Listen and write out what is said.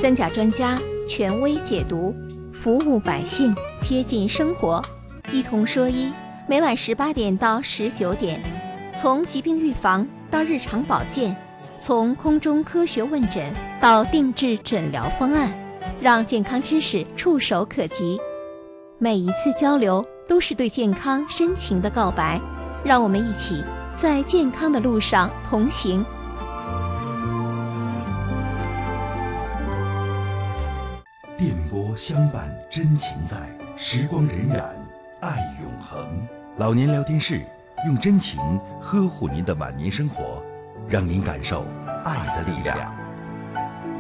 三甲专家权威解读，服务百姓，贴近生活，一同说医。每晚18点到19点，从疾病预防到日常保健，从空中科学问诊到定制诊疗方案，让健康知识触手可及。每一次交流都是对健康深情的告白，让我们一起在健康的路上同行。 电波相伴，真情在，时光荏苒，爱永恒。老年聊天室，用真情呵护您的晚年生活，让您感受爱的力量。